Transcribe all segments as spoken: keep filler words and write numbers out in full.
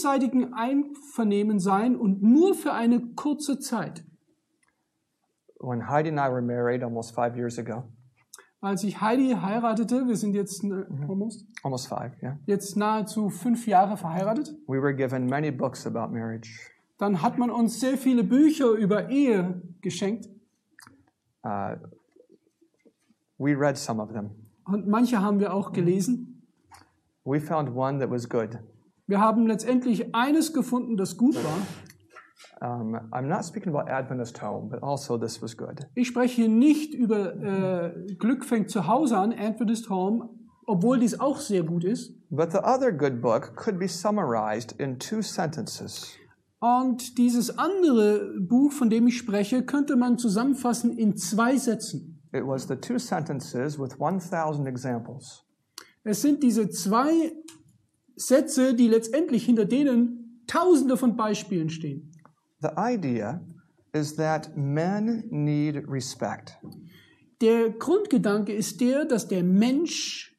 beidseitigen Einvernehmen sein und nur für eine kurze Zeit. When Heidi and I were married almost five years ago, Als ich Heidi heiratete, wir sind jetzt äh, almost, almost five, yeah, jetzt nahezu fünf Jahre verheiratet, we were given many books about marriage. dann hat man uns sehr viele Bücher über Ehe geschenkt Uh, we read some of them. und manche haben wir auch gelesen. We found one that was good. Wir haben letztendlich eines gefunden, das gut war. Um, I'm not speaking about Adventist Home, but also this was good. Ich spreche hier nicht über äh, Glück fängt zu Hause an, Adventist Home, obwohl dies auch sehr gut ist. But the other good book could be summarized in two sentences. Und dieses andere Buch, von dem ich spreche, könnte man zusammenfassen in zwei Sätzen. It was the two sentences with one thousand examples. Es sind diese zwei Sätze, die letztendlich hinter denen Tausende von Beispielen stehen. The idea is that men need respect. Der Grundgedanke ist der, dass der Mensch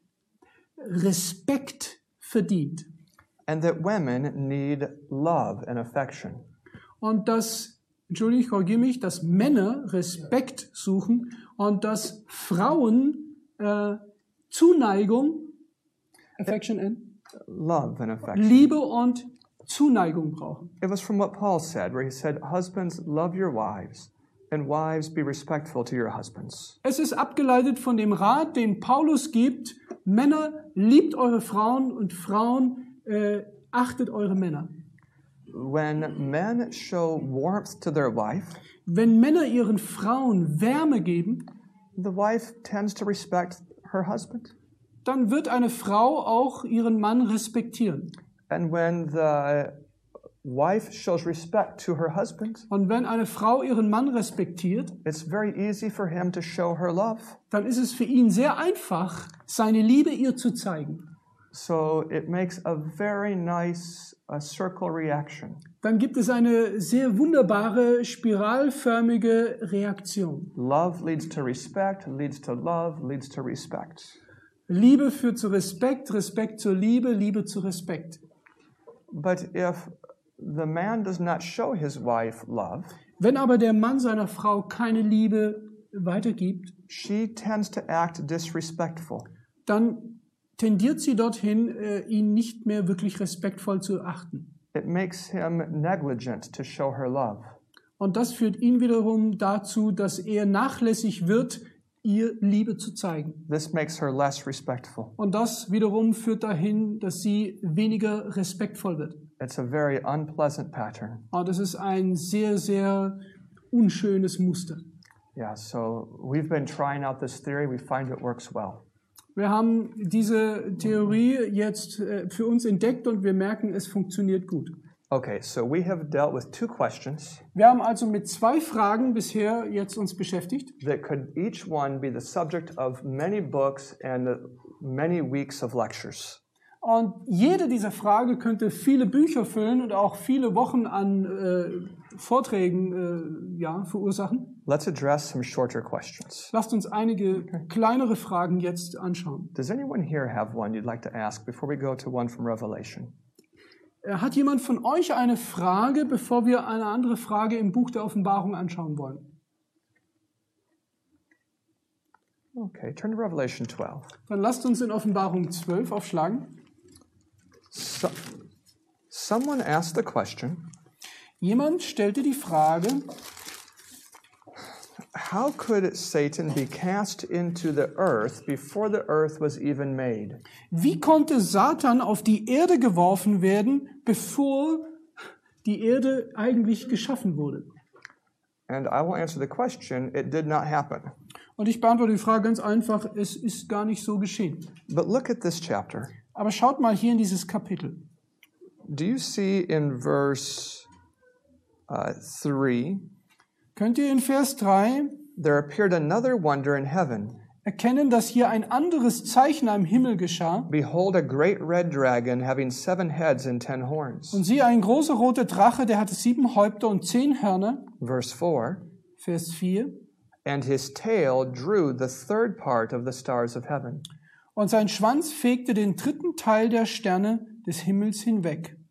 Respekt verdient. And that women need love and affection. Und dass, Entschuldigung, ich korrigiere mich, dass Männer Respekt suchen und dass Frauen äh, Zuneigung, Affection and Love and affection. Liebe und Zuneigung brauchen. It was from what Paul said, where he said, husbands, love your wives, and wives, be respectful to your husbands. Es ist abgeleitet von dem Rat, den Paulus gibt, Männer, liebt eure Frauen und Frauen, äh, achtet eure Männer. When men show warmth to their wife, Wenn Männer ihren Frauen Wärme geben, the wife tends to respect her husband. dann wird eine Frau auch ihren Mann respektieren. And when the wife shows respect to her husband, Und wenn eine Frau ihren Mann respektiert, it's very easy for him to show her love. dann ist es für ihn sehr einfach, seine Liebe ihr zu zeigen. So it makes a very nice uh, circle reaction. Dann gibt es eine sehr wunderbare, spiralförmige Reaktion. Love leads to respect, leads to love, leads to respect. Liebe führt zu Respekt, Respekt zur Liebe, Liebe zu Respekt. But if the man does not show his wife love, Wenn aber der Mann seiner Frau keine Liebe weitergibt, she tends to act disrespectful. dann tendiert sie dorthin, äh, ihn nicht mehr wirklich respektvoll zu achten. It makes him negligent to show her love. Und das führt ihn wiederum dazu, dass er nachlässig wird, ihr Liebe zu zeigen. This makes her less respectful. Und das wiederum führt dahin, dass sie weniger respektvoll wird. It's a very unpleasant pattern. Und das ist ein sehr, sehr unschönes Muster. Yeah, so we've been trying out this theory. We find it works well. Wir haben diese Theorie jetzt äh, für uns entdeckt und wir merken, es funktioniert gut. Okay, so we have dealt with two questions Wir haben also mit zwei Fragen bisher jetzt uns beschäftigt. that could each one be the subject of many books and many weeks of lectures. Und jede dieser Fragen könnte viele Bücher füllen und auch viele Wochen an äh, Vorträgen äh, ja, verursachen. Let's address some shorter questions. Lasst uns einige kleinere Fragen jetzt anschauen. Does anyone here have one you'd like to ask before we go to one from Revelation? Äh, Hat jemand von euch eine Frage, bevor wir eine andere Frage im Buch der Offenbarung anschauen wollen? Okay, turn to Revelation twelve. Dann lasst uns in Offenbarung zwölf aufschlagen. So, someone asked the question, Jemand stellte die Frage, how could Satan be cast into the earth before the earth was even made? wie konnte Satan auf die Erde geworfen werden, bevor die Erde eigentlich geschaffen wurde? And I will answer the question, it did not happen. Und ich beantworte die Frage ganz einfach, es ist gar nicht so geschehen. But look at this chapter. Aber schaut mal hier in dieses Kapitel. Do you see in verse uh, three, Könnt ihr in Vers drei there appeared another wonder in heaven. erkennen, dass hier ein anderes Zeichen am Himmel geschah? Behold, a great red dragon having seven heads and ten horns. Und siehe, ein großer roter Drache, der hatte sieben Häupter und zehn Hörner. Verse four, Vers vier. and his tail drew the third part of the stars of heaven. Und sein Schwanz fegte den dritten Teil der Sterne des Himmels hinweg.